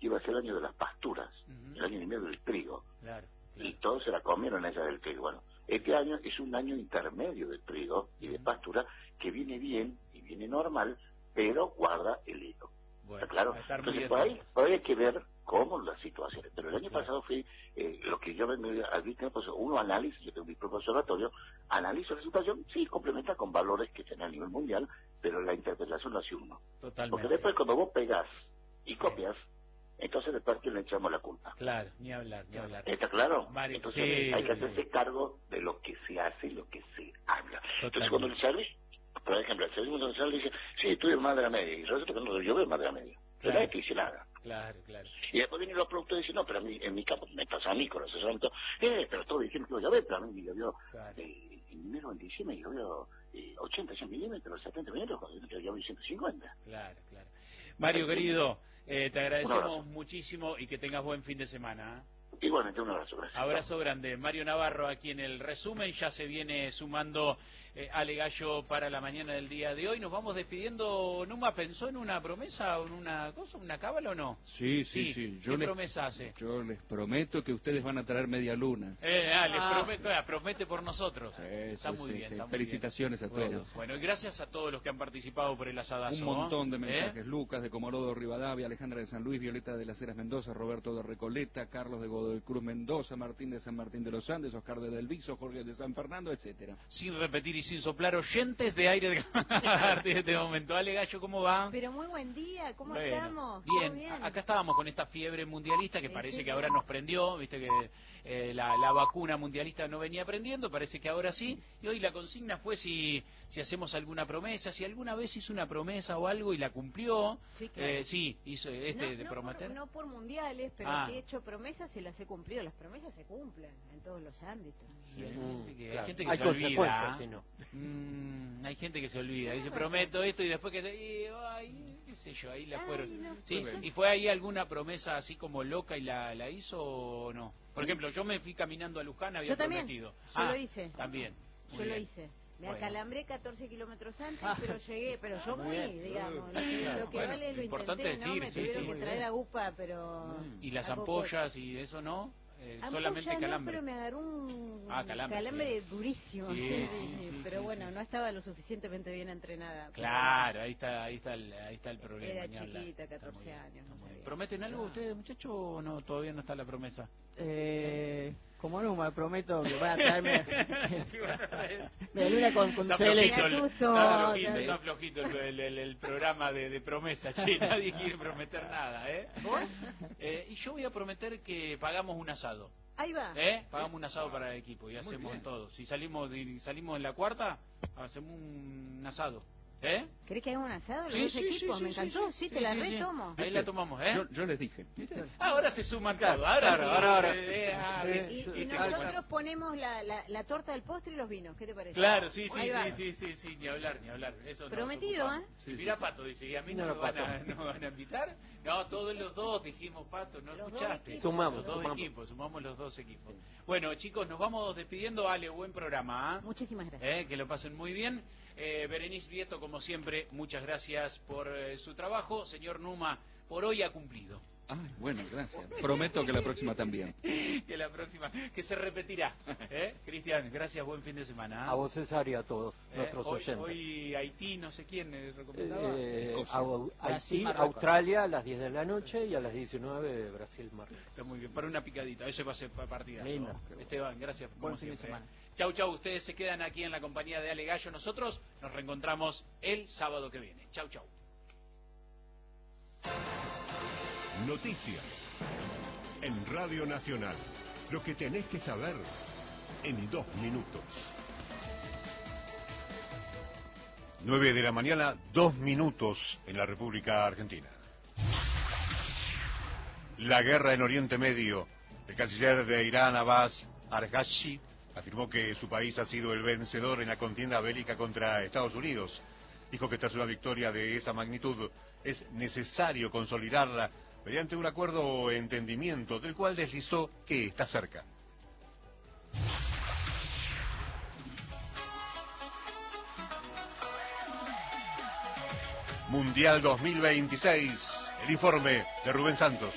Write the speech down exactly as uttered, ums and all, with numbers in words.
iba a ser el año de las pasturas, uh-huh. el año y medio del trigo. Claro, claro. Y todos se la comieron ella del trigo. Bueno, este año es un año intermedio de trigo y de pastura que viene bien y viene normal, pero guarda el hilo. Bueno, ¿Está claro? Entonces, por ahí, por ahí hay que ver cómo las situaciones. Pero el año claro. pasado fue eh, lo que yo me advertí, pues uno analiza, yo tengo mi propio observatorio, analizo la situación, sí, complementa con valores que están a nivel mundial, pero la interpretación lo hace uno. Totalmente. Porque después cuando vos pegás y sí. copias, entonces después que le echamos la culpa. Claro, ni hablar, ni hablar. ¿Está claro? Mario, entonces sí, hay que sí, hacerse sí. cargo de lo que se hace y lo que se habla. Totalmente. Entonces cuando el servicio, por ejemplo, el servicio nacional dice, sí, estudio más de la media, y resulta que no, yo veo más de la media. Claro. Nadie te dice nada. Claro, claro. Y después vienen los productores y dicen, no, pero a mí, en mi campo, me pasa a mí con los asesoramientos, eh, pero todos dijeron que iba a llover, pero a mí me llovió, claro. eh, en enero, en diciembre, llovió eh, ochenta, cien milímetros, setenta milímetros, cuando yo llovió ciento cincuenta. Claro, claro. Mario, querido, eh, te agradecemos muchísimo y que tengas buen fin de semana. ¿eh? Igualmente, un abrazo. Gracias. Abrazo grande. Mario Navarro aquí en el resumen. Ya se viene sumando eh, Ale Gallo para la mañana del día de hoy. Nos vamos despidiendo. ¿Numa pensó en una promesa o en una cosa, una cábala o no? Sí, sí, sí. sí. Yo ¿Qué les, promesa hace? Yo les prometo que ustedes van a traer media luna. Eh, ah, les ah. prometo, ah, promete por nosotros. Sí, está sí, muy sí, bien. Sí. Está Felicitaciones muy bien. a bueno, todos. Bueno, y gracias a todos los que han participado por el asadazo. Un montón de mensajes. ¿Eh? Lucas de Comorodo Rivadavia, Alejandra de San Luis, Violeta de las Heras Mendoza, Roberto de Recoleta, Carlos de Godoy Cruz Mendoza, Martín de San Martín de los Andes, Oscar de Del Viso, Jorge de San Fernando, etcétera. Sin repetir y sin soplar, oyentes de aire de a partir de este momento. Ale Gallo, ¿cómo va? Pero muy buen día, ¿cómo bueno, estamos? Bien. bien, acá estábamos con esta fiebre mundialista que sí, parece sí, que ahora nos prendió, viste que eh, la, la vacuna mundialista no venía prendiendo, parece que ahora sí, y hoy la consigna fue si, si hacemos alguna promesa, si alguna vez hizo una promesa o algo y la cumplió. Sí, claro. eh, sí hizo este no, de no prometer. Por, no por mundiales, pero ah. sí he hecho promesas y las he cumplido, las promesas se cumplen en todos los ámbitos. Sí, hay gente que, claro. hay gente que hay se consecuencias, olvida. Si no. mm, hay gente que se olvida. Dice, no, prometo sí. esto y después que... Y, ay, qué sé yo, ahí la ay, fueron... No, sí, no. ¿y fue ahí alguna promesa así como loca y la, la hizo o no? Por sí. ejemplo, yo me fui caminando a Luján, había yo también, prometido. Yo ah, lo hice. También. Yo bien. lo hice. Me bueno. acalambré catorce kilómetros antes, pero llegué, pero yo fui, digamos. Lo que, claro. lo que bueno, vale lo importante intenté, decir, ¿no? Me sí, tuvieron sí, que traer a UPA, pero... ¿Y las ampollas coche. y eso no? Eh, solamente no, calambre. pero me agarró un ah, calambre, calambre sí. durísimo. Sí, sí, sí, sí, sí, pero sí, bueno, sí. no estaba lo suficientemente bien entrenada. Claro, ahí está, ahí está el, ahí está el problema. Era Ñala. chiquita, catorce años. No ¿Prometen algo ah. ustedes, muchachos, o no? Todavía no está la promesa. Eh, como no, me prometo que van a traerme me luna con, con está flojito, el, está flojito, está flojito el, el, el, el programa de, de promesa, che, nadie quiere prometer nada, ¿eh? ¿eh? Y yo voy a prometer que pagamos un asado. Ahí va. ¿Eh? Pagamos un asado para el equipo y hacemos todo. Si salimos si salimos en la cuarta, hacemos un asado. ¿Eh? ¿Querés que hagamos un asado? Los sí, dos sí, equipos, sí, me sí, encantó. Sí, sí, te sí, la sí, retomo. Sí. Ahí la tomamos, ¿eh? Yo, yo les dije. Ahora se suman claro, todos. Ahora claro, sí. ahora, ahora. Eh, ah, y, y, y nosotros ponemos la, la, la torta del postre y los vinos. ¿Qué te parece? Claro, sí, sí, sí, sí, sí, sí, ni hablar, ni hablar. Eso prometido, ¿eh? Sí, Mira, sí, Pato, dice, ¿y a mí no, no, me van a, no van a invitar? No, todos los dos dijimos, Pato, ¿no los escuchaste? Sumamos. Los dos sumamos. equipos, sumamos los dos equipos. Sí. Bueno, chicos, nos vamos despidiendo. Ale, buen programa. ¿eh? Muchísimas gracias. ¿Eh? Que lo pasen muy bien. Eh, Berenice Vieto, como siempre, muchas gracias por eh, su trabajo. Señor Numa, por hoy ha cumplido. Ay, bueno, gracias. Prometo que la próxima también. Que la próxima, que se repetirá. ¿Eh? Cristian, gracias, buen fin de semana. ¿eh? A vos, César, y a todos ¿Eh? nuestros hoy, oyentes. Hoy Haití, no sé quién eh, recomendaba. Eh, a, Haití, Australia a las diez de la noche y a las diecinueve Brasil, Marruecos. Está muy bien, para una picadita, eso va a ser partidazo. Lindo. Esteban, gracias. Buen fin de semana. Chau, chau, ustedes se quedan aquí en la compañía de Ale Gallo. Nosotros nos reencontramos el sábado que viene. Chau, chau. Noticias en Radio Nacional. Lo que tenés que saber en dos minutos. Nueve de la mañana, dos minutos en la República Argentina. La guerra en Oriente Medio. El canciller de Irán, Abbas Araghchi, afirmó que su país ha sido el vencedor en la contienda bélica contra Estados Unidos. Dijo que tras una victoria de esa magnitud es necesario consolidarla mediante un acuerdo o entendimiento del cual deslizó que está cerca. Mundial dos mil veintiséis, el informe de Rubén Santos.